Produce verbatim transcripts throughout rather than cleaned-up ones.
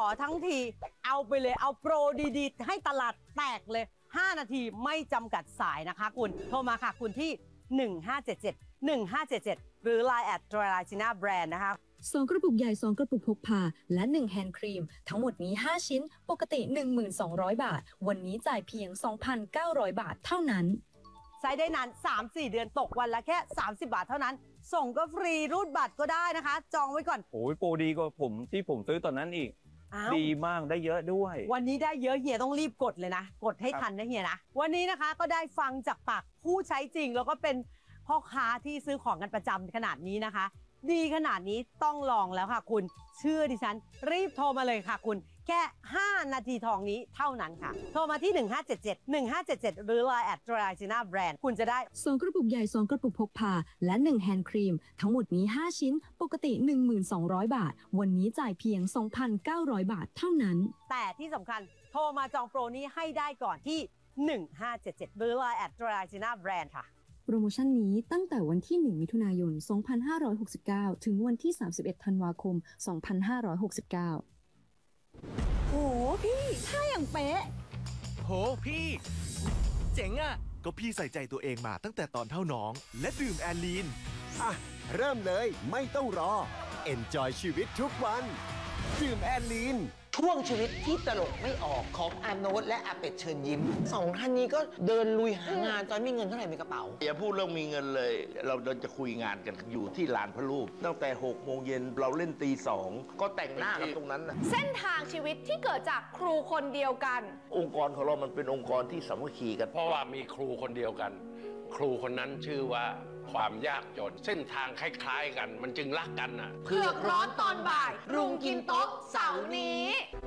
ทั้งทีเอาไปเลยเอาโปรดีๆให้ตลาดแตกเลยห้านาทีไม่จำกัดสายนะคะคุณโทรมาค่ะคุณที่หนึ่งห้าเจ็ดเจ็ด หนึ่งห้าเจ็ดเจ็ดหรือ ไลน์ แอท ดราจิน่าแบรนด์นะคะสองกระปุกใหญ่สองกระปุกพกพาและหนึ่งแฮนด์ครีมทั้งหมดนี้ห้าชิ้นปกติ หนึ่งพันสองร้อย บาทวันนี้จ่ายเพียง สองพันเก้าร้อย บาทเท่านั้นใช้ได้นาน สามสี่ เดือนตกวันละแค่สามสิบบาทเท่านั้นส่งก็ฟรีรูดบัตรก็ได้นะคะจองไว้ก่อนโอ้ยโปรดีกว่าผมที่ผมซื้อตอนนั้นอีกดีมากได้เยอะด้วยวันนี้ได้เยอะเฮียต้องรีบกดเลยนะกดให้ทันนะเฮียนะวันนี้นะคะก็ได้ฟังจากปากผู้ใช้จริงแล้วก็เป็นพ่อค้าที่ซื้อของกันประจำขนาดนี้นะคะดีขนาดนี้ต้องลองแล้วค่ะคุณเชื่อดิฉันรีบโทรมาเลยค่ะคุณแค่ห้านาทีทองนี้เท่านั้นค่ะโทรมาที่หนึ่งห้าเจ็ดเจ็ด หนึ่งห้าเจ็ดเจ็ดหรือ ไลน์ แอท ดราจิน่าแบรนด์คุณจะได้สองกระปุกใหญ่สองกระปุกพกพาและหนึ่งแฮนด์ครีมทั้งหมดนี้ห้าชิ้นปกติ หนึ่งพันสองร้อย บาทวันนี้จ่ายเพียง สองพันเก้าร้อย บาทเท่านั้นแต่ที่สำคัญโทรมาจองโปรนี้ให้ได้ก่อนที่หนึ่งห้าเจ็ดเจ็ดหรือ ไลน์ แอท ดราจิน่าแบรนด์ค่ะโปรโมชั่นนี้ตั้งแต่วันที่หนึ่งมิถุนายนสองพันห้าร้อยหกสิบเก้าถึงวันที่สามสิบเอ็ดธันวาคมสองพันห้าร้อยหกสิบเก้าโหพี่ท่าอย่างเป๊ะโหพี่เจ๋งอ่ะก็พี่ใส่ใจตัวเองมาตั้งแต่ตอนเท่าน้องและดื่มแอลลีนอ่ะเริ่มเลยไม่ต้องรอ Enjoy ชีวิตทุกวันดื่มแอลลีนช่วงชีวิตที่ตลกไม่ออกของอาโนตและอาเป็ดเชิญยิ้มสองท่านนี้ก็เดินลุยหางานตอนมีเงินเท่าไหร่ในกระเป๋าอย่าพูดเรื่องมีเงินเลยเราเดินจะคุยงานกันอยู่ที่ลานพระรูปตั้งแต่หกโมงเย็นเราเล่นตีสองก็แต่งหน้ากันตรงนั้นนะเส้นทางชีวิตที่เกิดจากครูคนเดียวกันองค์กรของเรามันเป็นองค์กรที่สามัคคีกันเพราะว่ามีครูคนเดียวกันครูคนนั้นชื่อว่าความยากจนเส้นทางคล้ายๆกันมันจึงรักกันน่ะเผือกร้อนตอนบ่ายรุงกินโต๊ะเสาร์นี้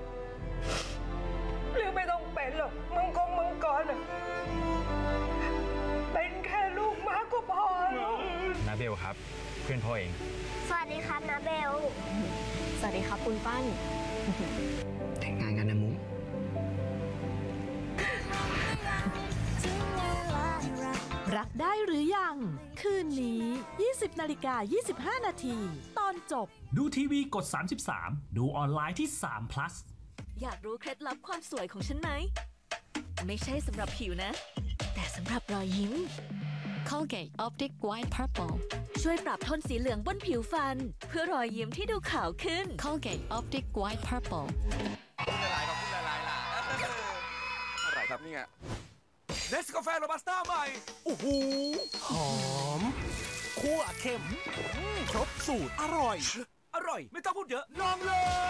หรือไม่ต้องเป็นหรอกมังกรมังกรเป็นแค่ลูกม้าก็พอแล้วนาเบลครับเพื่อนพ่อเองสวัสดีครับนาเบลสวัสดีครับคุณปั้นแต่งงานกันนะมุกรักได้หรือยังคืนนี้ ยี่สิบนาฬิกายี่สิบห้า นาทีตอนจบดูทีวีกดสามสิบสามดูออนไลน์ที่สาม plus อยากรู้เคล็ดลับความสวยของฉันไหมไม่ใช่สำหรับผิวนะแต่สำหรับรอยยิ้ม Colgate Optic White Purple ช่วยปรับโทนสีเหลืองบนผิวฟันเพื่อรอยยิ้มที่ดูขาวขึ้น Colgate Optic White Purple ละลายกับคุณละลายล่ะอะไรครับเนี่ยเนสกาแฟโรบัสต้าใหม่โอ้โหหอมคั่วเข้มครบสูตรอร่อยอร่อยไม่ต้องพูดเยอะลองเลย